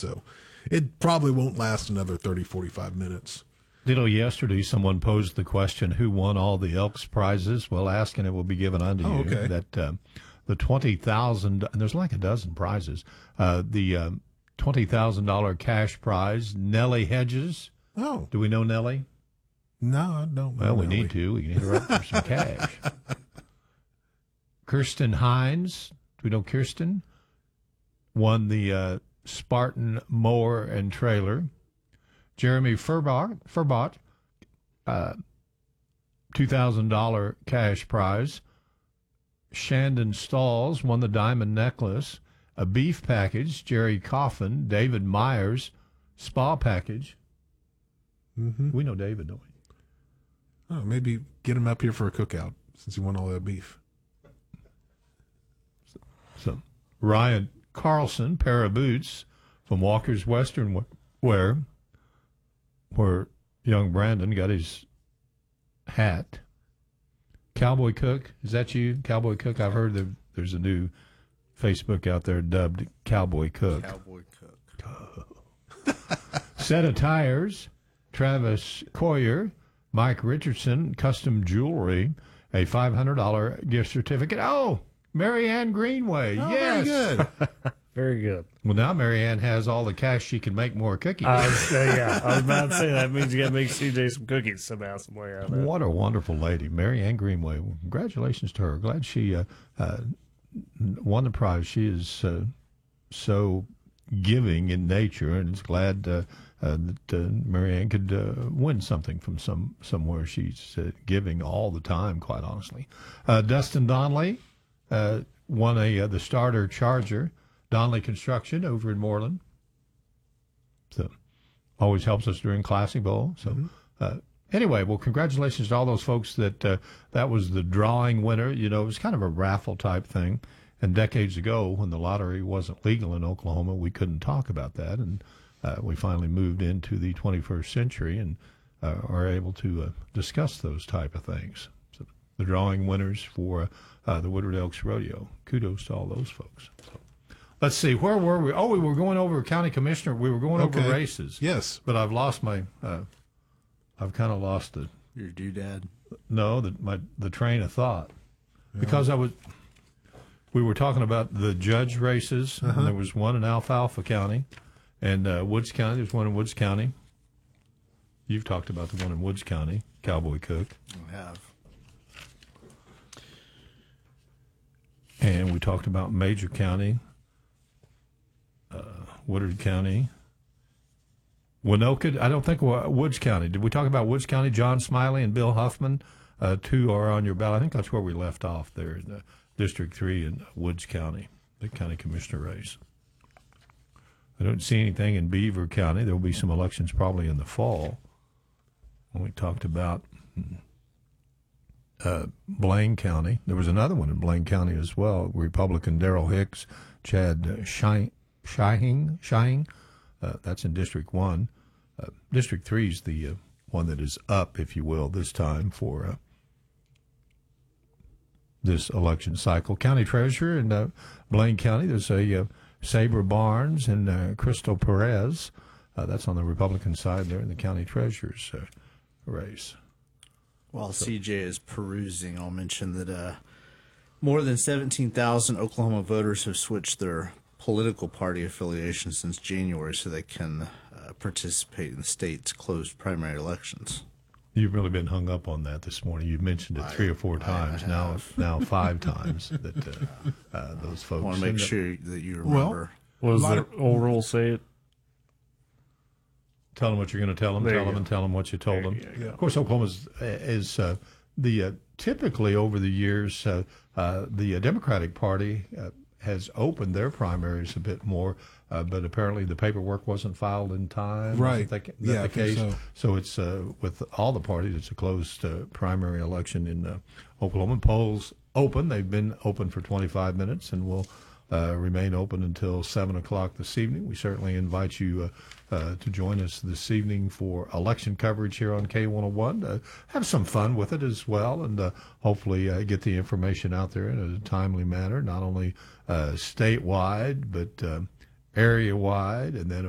So it probably won't last another 30, 45 minutes. Yesterday someone posed the question, who won all the Elks prizes? Well, ask and it will be given unto you. Okay. That the $20,000, and there's like a dozen prizes, the $20,000 cash prize, Nellie Hedges. Oh. Do we know Nellie? No, I don't know. Well, we Nellie. need to. We can hit her up for some cash. Kirsten Hines. Do we know Kirsten? Won the Spartan mower and trailer. Jeremy Furbot, $2,000 cash prize. Shandon Stalls won the diamond necklace. A beef package. Jerry Coffin, David Myers, spa package. Mm-hmm. We know David, don't we? Oh, maybe get him up here for a cookout since he won all that beef. So Ryan Carlson, pair of boots from Walker's Western Wear, where young Brandon got his hat. Cowboy Cook, is that you, Cowboy Cook? I've heard that there's a new Facebook out there dubbed Cowboy Cook. Cowboy Cook. Set of tires, Travis Coyer, Mike Richardson, custom jewelry, a $500 gift certificate. Oh, Marianne Greenway, yes. Very good. Very good. Well, now Marianne has all the cash she can make more cookies. I was about to say that means you got to make CJ some cookies somehow, some way out of that. What a wonderful lady, Marianne Greenway. Well, congratulations to her. Glad she won the prize. She is so giving in nature, and it's glad that Marianne could win something from somewhere. She's giving all the time, quite honestly. Dustin Donnelly won the starter charger. Donnelly Construction over in Moreland. So always helps us during Classic Bowl. So anyway, well, congratulations to all those folks that that was the drawing winner. You know, it was kind of a raffle type thing. And decades ago, when the lottery wasn't legal in Oklahoma, we couldn't talk about that. And we finally moved into the 21st century and are able to discuss those type of things. So the drawing winners for the Woodward Elks Rodeo. Kudos to all those folks. So, let's see, where were we? Oh, we were going over county commissioner. We were going over races. Yes. But I've lost my, I've kind of lost the. Your doodad. No, the train of thought. Yeah. Because we were talking about the judge races. And there was one in Alfalfa County and Woods County. There's one in Woods County. You've talked about the one in Woods County, Cowboy Cook. I have. And we talked about Major County. Woodard County, Winoka. I don't think Woods County. Did we talk about Woods County? John Smiley and Bill Huffman, two are on your ballot. I think that's where we left off there in the District 3 in Woods County, the county commissioner race. I don't see anything in Beaver County. There will be some elections probably in the fall. When we talked about Blaine County, there was another one in Blaine County as well. Republican Darrell Hicks, Chad Shying, that's in District 1. District 3 is the one that is up, if you will, this time for this election cycle. County Treasurer in Blaine County, there's a Sabre Barnes and Crystal Perez. That's on the Republican side there in the County Treasurer's race. While CJ is perusing, I'll mention that more than 17,000 Oklahoma voters have switched their political party affiliation since January so they can participate in the state's closed primary elections. You've really been hung up on that this morning. You've mentioned it 3 or 4 times, now 5 times that those folks. I want to make sure that you remember. What does the old rule say it? Tell them what you're going to tell them. Tell them and tell them what you told them. Yeah. Of course, Oklahoma is typically over the years the Democratic Party has opened their primaries a bit more, but apparently the paperwork wasn't filed in time. Right. Isn't that Yeah, the I think case? so. It's with all the parties, it's a closed primary election in Oklahoma. Polls open. They've been open for 25 minutes and will remain open until 7 o'clock this evening. We certainly invite you to join us this evening for election coverage here on K101. Have some fun with it as well, and hopefully get the information out there in a timely manner, not only statewide, but area-wide, and then,